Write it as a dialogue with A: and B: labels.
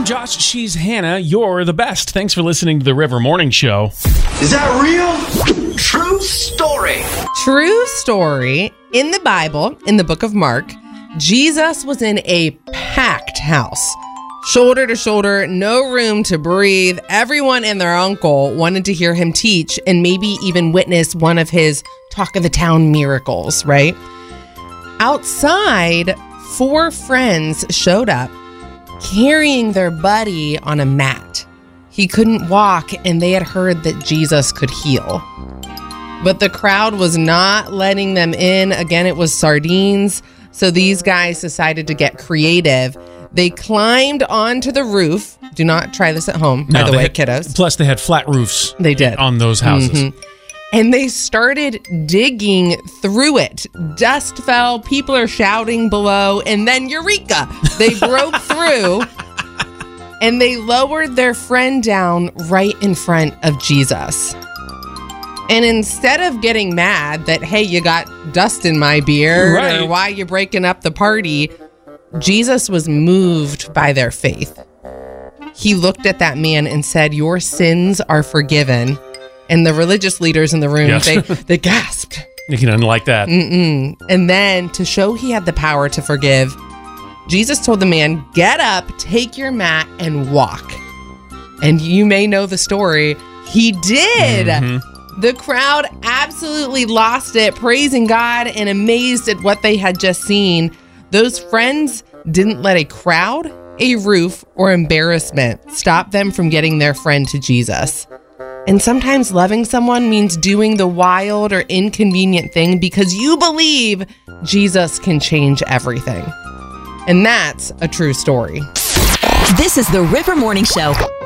A: Josh. She's Hannah. You're the best. Thanks for listening to the River Morning Show.
B: Is that real? True story.
C: True story. In the Bible, in the book of Mark, Jesus was in a packed house. Shoulder to shoulder, no room to breathe. Everyone and their uncle wanted to hear him teach and maybe even witness one of his talk of the town miracles, right? Outside, 4 friends showed up carrying their buddy on a mat. He couldn't walk, and they had heard that Jesus could heal. But the crowd was not letting them in. Again, it was sardines. So these guys decided to get creative. They climbed onto the roof. Do not try this at home, by the way, kiddos.
A: Plus, they had flat roofs.
C: They did.
A: On those houses.
C: Mm-hmm. And they started digging through it. Dust fell. People are shouting below. And then, eureka! They broke through. And they lowered their friend down right in front of Jesus. And instead of getting mad that, hey, you got dust in my beard,
A: right,
C: or why you breaking up the party, Jesus was moved by their faith. He looked at that man and said, your sins are forgiven. And the religious leaders in the room, they gasped.
A: You can unlike that.
C: And then to show he had the power to forgive, Jesus told the man, get up, take your mat, and walk. And you may know the story. He did. Mm-hmm. The crowd absolutely lost it, praising God and amazed at what they had just seen. Those friends didn't let a crowd, a roof, or embarrassment stop them from getting their friend to Jesus. And sometimes loving someone means doing the wild or inconvenient thing because you believe Jesus can change everything. And that's a true story.
D: This is the River Morning Show.